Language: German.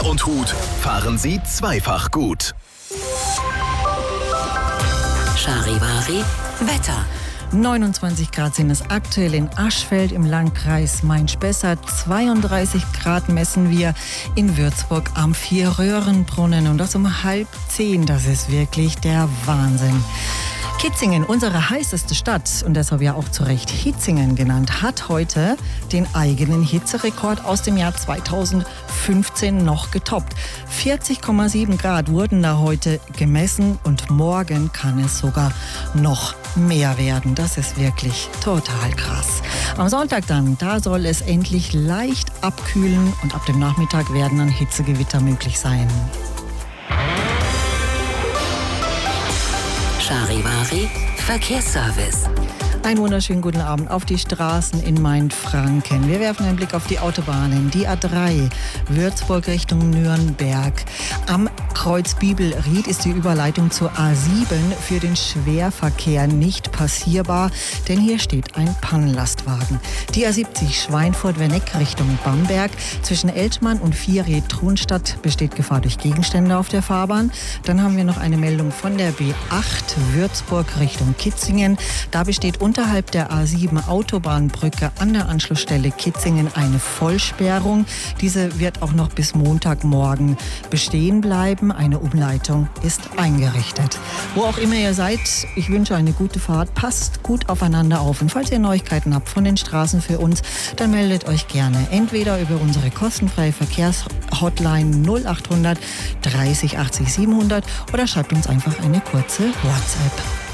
und Hut fahren Sie zweifach gut. Charivari Wetter. 29 Grad sind es aktuell in Aschfeld im Landkreis Main-Spessart. 32 Grad messen wir in Würzburg am Vierröhrenbrunnen. Und das um 9:30. Das ist wirklich der Wahnsinn. Kitzingen, unsere heißeste Stadt und deshalb ja auch zu Recht Hitzingen genannt, hat heute den eigenen Hitzerekord aus dem Jahr 2015 noch getoppt. 40,7 Grad wurden da heute gemessen und morgen kann es sogar noch mehr werden. Das ist wirklich total krass. Am Sonntag dann, da soll es endlich leicht abkühlen und ab dem Nachmittag werden dann Hitzegewitter möglich sein. Charivari Verkehrsservice. Einen wunderschönen guten Abend auf die Straßen in Mainfranken. Wir werfen einen Blick auf die Autobahnen. Die A3 Würzburg Richtung Nürnberg. Am Kreuz Bibelried ist die Überleitung zur A7 für den Schwerverkehr nicht passierbar, denn hier steht ein Pannenlastwagen. Die A70 Schweinfurt-Werneck Richtung Bamberg. Zwischen Eltmann und Vierried-Trunstadt besteht Gefahr durch Gegenstände auf der Fahrbahn. Dann haben wir noch eine Meldung von der B8 Würzburg Richtung Kitzingen. Da besteht unterhalb der A7 Autobahnbrücke an der Anschlussstelle Kitzingen eine Vollsperrung. Diese wird auch noch bis Montagmorgen bestehen bleiben. Eine Umleitung ist eingerichtet. Wo auch immer ihr seid, ich wünsche eine gute Fahrt. Passt gut aufeinander auf. Und falls ihr Neuigkeiten habt von den Straßen für uns, dann meldet euch gerne entweder über unsere kostenfreie Verkehrshotline 0800 30 80 700 oder schreibt uns einfach eine kurze WhatsApp.